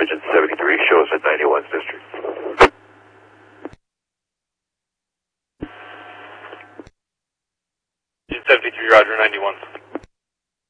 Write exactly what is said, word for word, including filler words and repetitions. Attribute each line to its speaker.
Speaker 1: Engine seventy-three, show us at ninety-one District.
Speaker 2: Engine seventy-three, Roger, ninety-one.